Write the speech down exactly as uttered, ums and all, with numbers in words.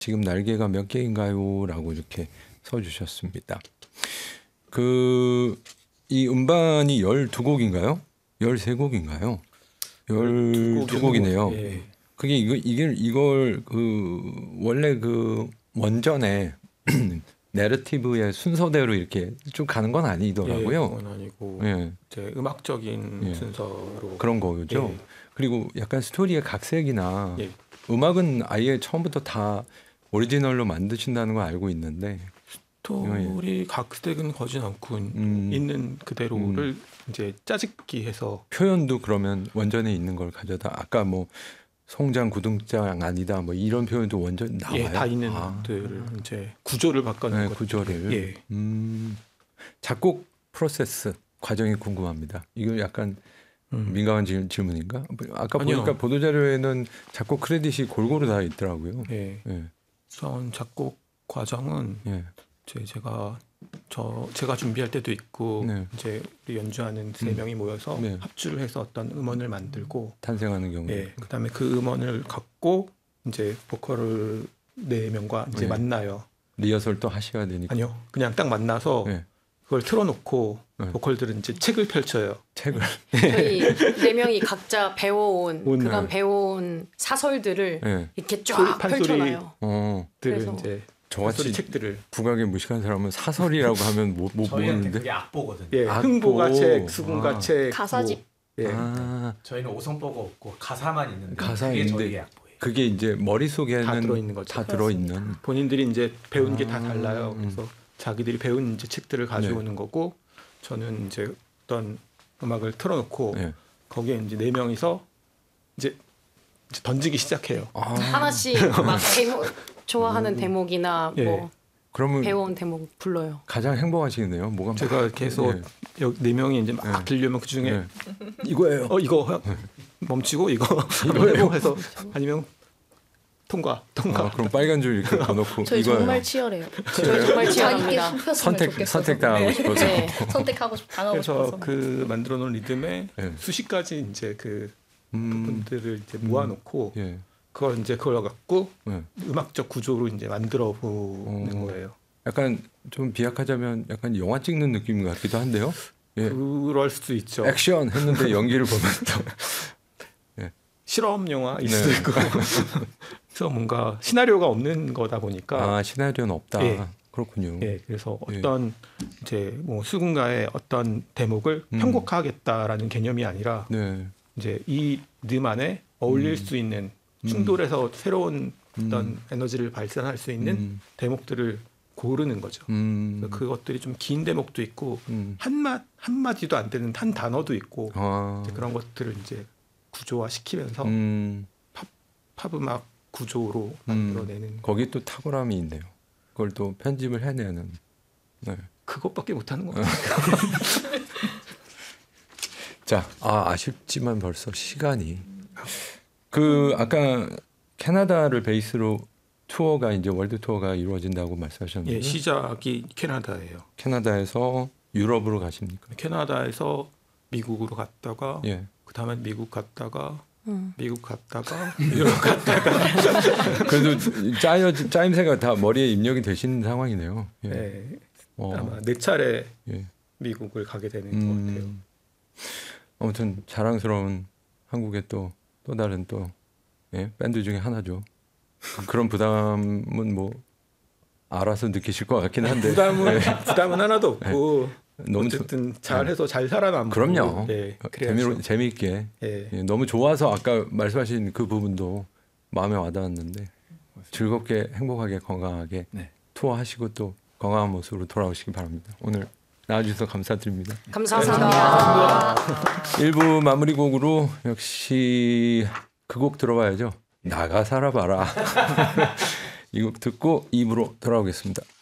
지금 날개가 몇 개인가요? 라고 이렇게 써주셨습니다. 그 이 음반이 열두 곡인가요? 열세 곡인가요? 열두 곡이네요. 예. 그게 이거 이게 이걸 그 원래 그 원전에 내러티브의 순서대로 이렇게 쭉 가는 건 아니더라고요. 예, 그건 아니고 예. 이제 음악적인 예. 순서로 그런 거죠. 예. 그리고 약간 스토리의 각색이나 예. 음악은 아예 처음부터 다 오리지널로 만드신다는 걸 알고 있는데 스토리 각색은 거진 않고 음. 있는 그대로를 이제 짜집기 해서 표현도 그러면 원전에 있는 걸 가져다 아까 뭐 송장 구등장 아니다 뭐 이런 표현도 원전 나와요. 예, 다 있는 아. 것들을 이제 구조를 바꿔는 네, 것 구조를. 예. 음, 작곡 프로세스 과정이 궁금합니다. 이거 약간 음. 민감한 질, 질문인가? 아까 아니요. 보니까 보도자료에는 작곡 크레딧이 골고루 다 있더라고요. 예. 예, 우선 작곡 과정은 예, 제 제가 저 제가 준비할 때도 있고 네. 이제 우리 연주하는 세 음. 명이 모여서 네. 합주를 해서 어떤 음원을 만들고 탄생하는 경우. 예, 그다음에 그 음원을 갖고 이제 보컬을 네 명과 이제 네. 만나요. 리허설도 하셔야 되니까. 아니요, 그냥 딱 만나서 예, 그걸 틀어놓고 네. 보컬들은 이제 책을 펼쳐요. 책을. 저희 네 명이 각자 배워온 오늘. 그간 배워온 사설들을 예, 이렇게 소리, 쫙 판소리. 펼쳐놔요. 어, 들을 그래서 이제 저같이 소리 책들을 국악에 무식한 사람은 사설이라고 하면 못, 못 저희한테 모르는데. 그게 악보거든요. 예, 악보. 흥보가 책, 수군가 아. 책, 가사집. 뭐, 예, 아, 저희는 오성보가 없고 가사만 있는데 가사 그게 있는데 저희의 악보예요. 그게 이제 머릿속에는 다 들어있는 거죠. 다 들어있는. 본인들이 이제 배운 게 다 아, 달라요. 음. 그래서 자기들이 배운 이제 책들을 가져오는 거고 저는 이제 어떤 음악을 틀어놓고 예. 거기에 이제 네 명이서 이제, 이제 던지기 시작해요. 아, 하나씩 막 대목 좋아하는 대목이나 예. 뭐 그러면 배워온 대목 불러요. 가장 행복하시겠네요. 뭐가 제가 계속 예. 여기 네 명이 이제 막 네. 들려면 그 중에 예. 이거예요. 어 이거 멈추고 이거 이거 해보 해서 아니면 통과 통과 아, 그럼 빨간 줄 이렇게 넣어놓고 저희 이거예요. 정말 치열해요. 저희 정말 자기께 치열합니다. 뽑혔으면 선택 좋겠어서. 선택 당하고 네. 싶어서. 네. 선택하고 싶 당하고 그래서 싶어서. 그 만들어 놓은 리듬에 예. 수십 가지 이제 그 음, 부분들을 이제 모아놓고 예. 그걸 이제 그걸 갖고 예. 음악적 구조로 이제 만들어 보는 어. 거예요. 약간 좀 비약하자면 약간 영화 찍는 느낌 같기도 한데요. 예. 그럴 수도 있죠. 액션 했는데 연기를 보면서 실험 영화일 네. 수도 있고. 그래서 뭔가 시나리오가 없는 거다 보니까 아 시나리오는 없다. 예. 그렇군요. 예, 그래서 예. 어떤 이제 뭐 수군가의 어떤 대목을 음. 편곡하겠다라는 개념이 아니라 네. 이제 이 느낌 안에 어울릴 음. 수 있는 음. 충돌해서 새로운 어떤 음. 에너지를 발산할 수 있는 음. 대목들을 고르는 거죠. 음. 그래서 그것들이 좀 긴 대목도 있고 음. 한마 한마디도 안 되는 한 단어도 있고 아. 이제 그런 것들을 이제 구조화 시키면서 음. 팝음악 구조로 만들어내는 거기 또 탁월함이 있네요. 그걸 또 편집을 해내는. 네. 그것밖에 못하는 것 어. 같아요. 자, 아, 아쉽지만 벌써 시간이 그 아까 캐나다를 베이스로 투어가 이제 월드 투어가 이루어진다고 말씀하셨는데 예, 시작이 캐나다예요. 캐나다에서 유럽으로 가십니까? 캐나다에서 미국으로 갔다가 예. 그다음에 미국 갔다가 음. 미국 갔다가 유럽 갔다가 그래도 짜여 짜임새가 다 머리에 입력이 되신 상황이네요. 예. 예, 어, 아마 네 차례 예. 미국을 가게 되는 음, 것 같아요. 아무튼 자랑스러운 한국의 또 또 다른 또 예, 밴드 중에 하나죠. 그런 부담은 뭐 알아서 느끼실 것 같긴 한데 부담은 예. 부담은 하나도 없고 너무 어쨌든 잘해서 잘 살아남고 그럼요. 예, 재미로 그래야죠. 재미있게 예. 예, 너무 좋아서 아까 말씀하신 그 부분도 마음에 와닿았는데 즐겁게 행복하게 건강하게 네. 투어하시고 또 건강한 모습으로 돌아오시기 바랍니다. 오늘 나와주셔서 감사드립니다. 감사합니다. 일 부 마무리 곡으로 역시 그 곡 들어봐야죠. 나가 살아봐라. 이 곡 듣고 이 부로 돌아오겠습니다.